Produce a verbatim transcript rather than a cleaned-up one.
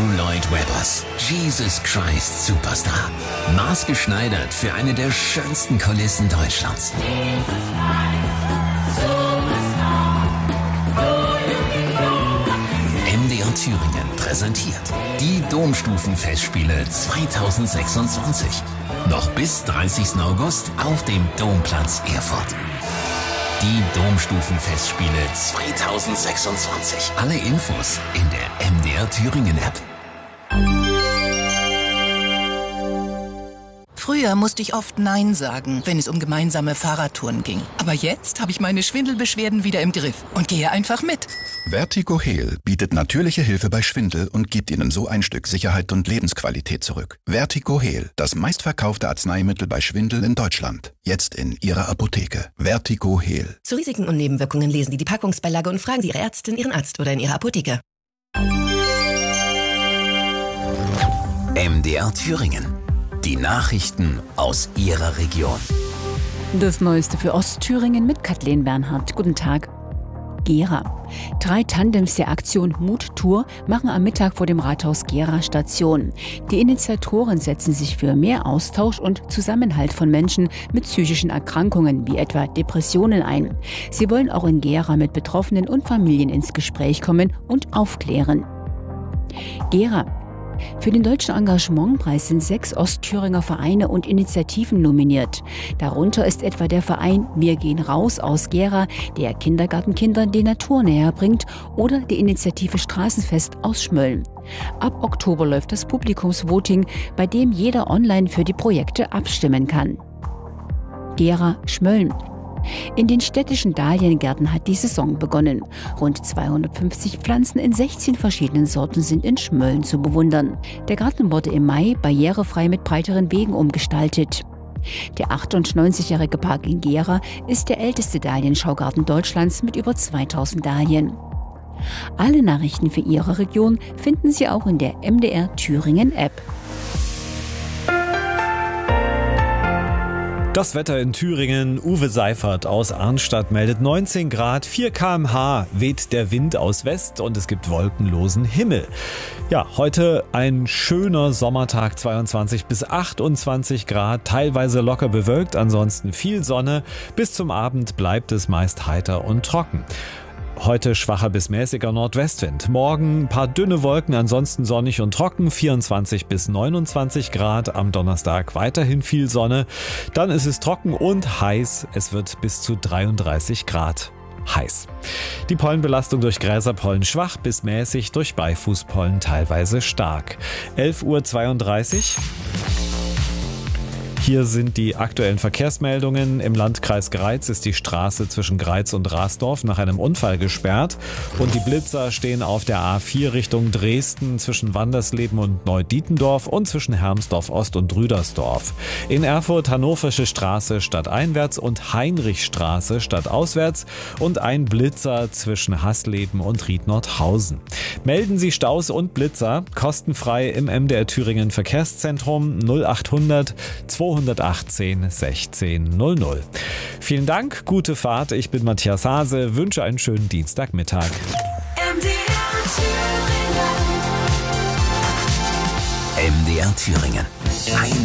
Andrew Lloyd Webbers Jesus Christ Superstar. Maßgeschneidert für eine der schönsten Kulissen Deutschlands. M D R Thüringen präsentiert die Domstufenfestspiele zweitausendsechsundzwanzig. Noch bis dreißigsten August auf dem Domplatz Erfurt. Die Domstufenfestspiele zweitausendsechsundzwanzig. Alle Infos in der M D R Thüringen App. Früher musste ich oft Nein sagen, wenn es um gemeinsame Fahrradtouren ging. Aber jetzt habe ich meine Schwindelbeschwerden wieder im Griff und gehe einfach mit. Vertigo Heal bietet natürliche Hilfe bei Schwindel und gibt Ihnen so ein Stück Sicherheit und Lebensqualität zurück. Vertigo Heal, das meistverkaufte Arzneimittel bei Schwindel in Deutschland. Jetzt in Ihrer Apotheke. Vertigo Heal. Zu Risiken und Nebenwirkungen lesen Sie die Packungsbeilage und fragen Sie Ihre Ärztin, Ihren Arzt oder in Ihrer Apotheke. M D R Thüringen. Die Nachrichten aus Ihrer Region. Das Neueste für Ostthüringen mit Kathleen Bernhardt. Guten Tag. Gera. Drei Tandems der Aktion Mut Tour machen am Mittag vor dem Rathaus Gera Station. Die Initiatoren setzen sich für mehr Austausch und Zusammenhalt von Menschen mit psychischen Erkrankungen wie etwa Depressionen ein. Sie wollen auch in Gera mit Betroffenen und Familien ins Gespräch kommen und aufklären. Gera. Für den Deutschen Engagementpreis sind sechs Ostthüringer Vereine und Initiativen nominiert. Darunter ist etwa der Verein Wir gehen raus aus Gera, der Kindergartenkindern die Natur näher bringt, oder die Initiative Straßenfest aus Schmölln. Ab Oktober läuft das Publikumsvoting, bei dem jeder online für die Projekte abstimmen kann. Gera Schmölln. In den städtischen Dahliengärten hat die Saison begonnen. Rund zweihundertfünfzig Pflanzen in sechzehn verschiedenen Sorten sind in Schmölln zu bewundern. Der Garten wurde im Mai barrierefrei mit breiteren Wegen umgestaltet. Der achtundneunzigjährige Park in Gera ist der älteste Dahlienschaugarten Deutschlands mit über zweitausend Dahlien. Alle Nachrichten für Ihre Region finden Sie auch in der M D R Thüringen App. Das Wetter in Thüringen. Uwe Seifert aus Arnstadt meldet neunzehn Grad, vier Kilometer pro Stunde weht der Wind aus West und es gibt wolkenlosen Himmel. Ja, heute ein schöner Sommertag, zweiundzwanzig bis achtundzwanzig Grad, teilweise locker bewölkt, ansonsten viel Sonne. Bis zum Abend bleibt es meist heiter und trocken. Heute schwacher bis mäßiger Nordwestwind. Morgen ein paar dünne Wolken, ansonsten sonnig und trocken, vierundzwanzig bis neunundzwanzig Grad. Am Donnerstag weiterhin viel Sonne. Dann ist es trocken und heiß. Es wird bis zu dreiunddreißig Grad heiß. Die Pollenbelastung durch Gräserpollen schwach bis mäßig, durch Beifußpollen teilweise stark. elf Uhr zweiunddreißig. Hier sind die aktuellen Verkehrsmeldungen. Im Landkreis Greiz ist die Straße zwischen Greiz und Rasdorf nach einem Unfall gesperrt. Und die Blitzer stehen auf der A vier Richtung Dresden zwischen Wandersleben und Neudietendorf und zwischen Hermsdorf Ost und Rüdersdorf. In Erfurt Hannoversche Straße stadteinwärts und Heinrichstraße stadtauswärts und ein Blitzer zwischen Hasleben und Riednordhausen. Melden Sie Staus und Blitzer kostenfrei im M D R Thüringen Verkehrszentrum null achthundert zweihundertachtzehn sechzehn null null. Vielen Dank, gute Fahrt. Ich bin Matthias Hase, wünsche einen schönen Dienstagmittag. M D R Thüringen. M D R Thüringen. Ein